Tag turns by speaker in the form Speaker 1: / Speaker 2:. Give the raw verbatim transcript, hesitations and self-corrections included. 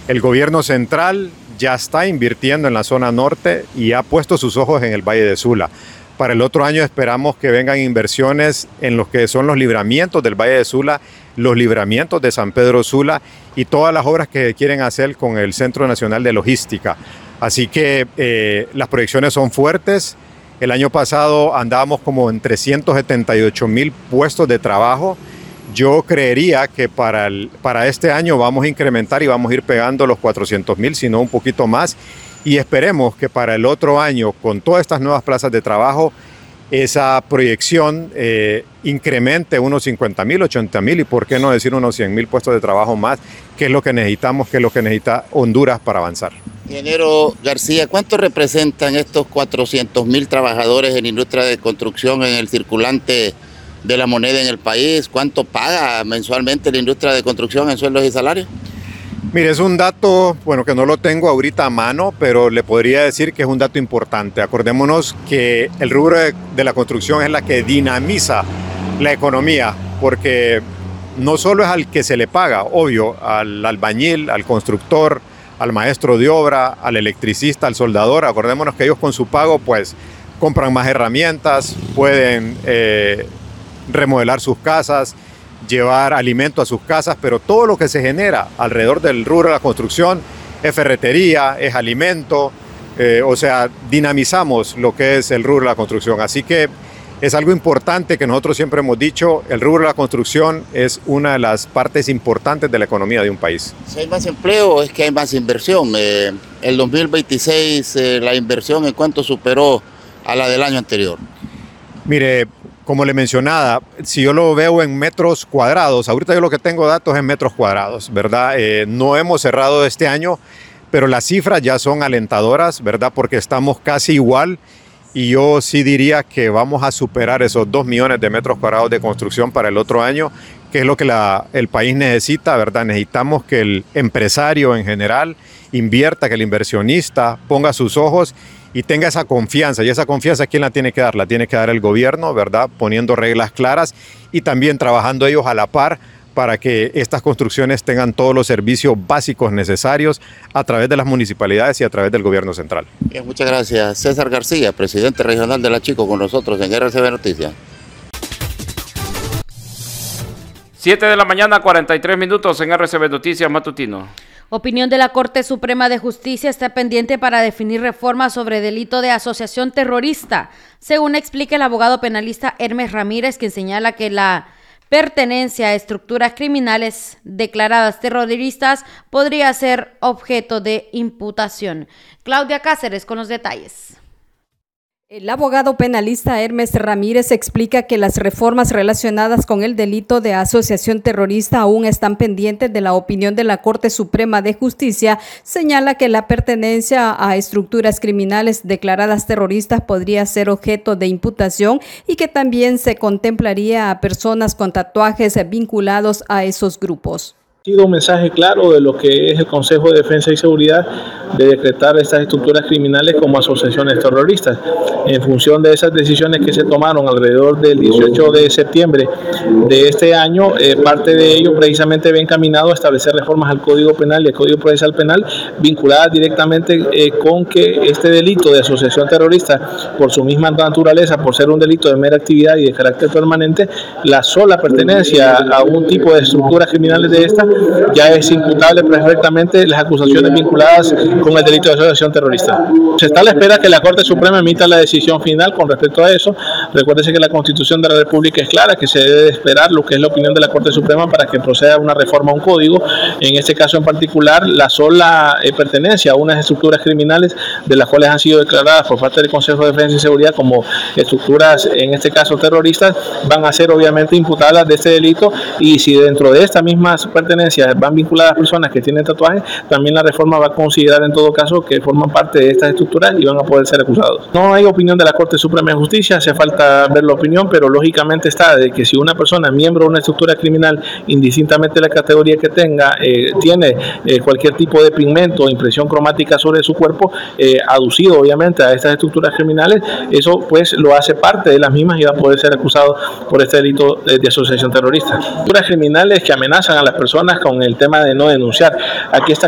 Speaker 1: El gobierno central ya está invirtiendo en la zona norte y ha puesto sus ojos en el Valle de Sula. Para el otro año esperamos que vengan inversiones en los que son los libramientos del Valle de Sula, los libramientos de San Pedro Sula y todas las obras que quieren hacer con el Centro Nacional de Logística. Así que eh, las proyecciones son fuertes. El año pasado andábamos como en trescientos setenta y ocho mil puestos de trabajo. Yo creería que para, el, para este año vamos a incrementar y vamos a ir pegando los cuatrocientos mil, si no un poquito más. Y esperemos que para el otro año, con todas estas nuevas plazas de trabajo, esa proyección eh, incremente unos cincuenta mil, ochenta mil y por qué no decir unos cien mil puestos de trabajo más, que es lo que necesitamos, que es lo que necesita Honduras para avanzar.
Speaker 2: Ingeniero García, ¿cuánto representan estos cuatrocientos mil trabajadores en industria de construcción en el circulante de la moneda en el país? ¿Cuánto paga mensualmente la industria de construcción en sueldos y salarios?
Speaker 1: Mire, es un dato, bueno, que no lo tengo ahorita a mano, pero le podría decir que es un dato importante. Acordémonos que el rubro de, de la construcción es la que dinamiza la economía, porque no solo es al que se le paga, obvio, al albañil, al constructor, al maestro de obra, al electricista, al soldador. Acordémonos que ellos con su pago, pues, compran más herramientas, pueden eh, remodelar sus casas, llevar alimento a sus casas, pero todo lo que se genera alrededor del rubro de la construcción es ferretería, es alimento, eh, o sea, dinamizamos lo que es el rubro de la construcción. Así que es algo importante que nosotros siempre hemos dicho, el rubro de la construcción es una de las partes importantes de la economía de un país.
Speaker 2: Si hay más empleo o es que hay más inversión. Eh, el dos mil veintiséis, eh, la inversión, ¿en cuánto superó a la del año anterior?
Speaker 1: Mire, como le mencionaba, si yo lo veo en metros cuadrados, ahorita yo lo que tengo datos en metros cuadrados, ¿verdad? Eh, no hemos cerrado este año, pero las cifras ya son alentadoras, ¿verdad? Porque estamos casi igual y yo sí diría que vamos a superar esos dos millones de metros cuadrados de construcción para el otro año, que es lo que la, el país necesita, ¿verdad? Necesitamos que el empresario en general invierta, que el inversionista ponga sus ojos y tenga esa confianza. Y esa confianza, ¿quién la tiene que dar? La tiene que dar el gobierno, ¿verdad? Poniendo reglas claras y también trabajando ellos a la par para que estas construcciones tengan todos los servicios básicos necesarios a través de las municipalidades y a través del gobierno central.
Speaker 2: Bien, muchas gracias. César García, presidente regional de La Chico, con nosotros en R C B Noticias.
Speaker 3: siete de la mañana, cuarenta y tres minutos en R C B Noticias Matutino.
Speaker 4: Opinión de la Corte Suprema de Justicia está pendiente para definir reformas sobre delito de asociación terrorista, según explica el abogado penalista Hermes Ramírez, quien señala que la pertenencia a estructuras criminales declaradas terroristas podría ser objeto de imputación. Claudia Cáceres con los detalles.
Speaker 5: El abogado penalista Hermes Ramírez explica que las reformas relacionadas con el delito de asociación terrorista aún están pendientes de la opinión de la Corte Suprema de Justicia. Señala que la pertenencia a estructuras criminales declaradas terroristas podría ser objeto de imputación y que también se contemplaría a personas con tatuajes vinculados a esos grupos.
Speaker 6: Ha sido un mensaje claro de lo que es el Consejo de Defensa y Seguridad de decretar estas estructuras criminales como asociaciones terroristas. En función de esas decisiones que se tomaron alrededor del dieciocho de septiembre de este año, eh, parte de ello precisamente ve encaminado a establecer reformas al Código Penal y al Código Procesal Penal vinculadas directamente eh, con que este delito de asociación terrorista, por su misma naturaleza, por ser un delito de mera actividad y de carácter permanente, la sola pertenencia a un tipo de estructuras criminales de esta ya es imputable perfectamente las acusaciones vinculadas con el delito de asociación terrorista. Se está a la espera que la Corte Suprema emita la decisión final con respecto a eso. Recuérdese que la Constitución de la República es clara, que se debe esperar lo que es la opinión de la Corte Suprema para que proceda una reforma a un código. En este caso en particular, la sola eh, pertenencia a unas estructuras criminales de las cuales han sido declaradas por parte del Consejo de Defensa y Seguridad como estructuras, en este caso terroristas, van a ser obviamente imputadas de este delito, y si dentro de esta misma pertenencia van vinculadas personas que tienen tatuajes, también la reforma va a considerar en todo caso que forman parte de estas estructuras y van a poder ser acusados. No hay opinión de la Corte Suprema de Justicia, hace falta ver la opinión, pero lógicamente está de que si una persona, miembro de una estructura criminal, indistintamente de la categoría que tenga, eh, tiene eh, cualquier tipo de pigmento o impresión cromática sobre su cuerpo, eh, aducido obviamente a estas estructuras criminales, eso pues lo hace parte de las mismas y va a poder ser acusado por este delito de, de asociación terrorista. Estructuras criminales que amenazan a las personas con el tema de no denunciar. Aquí está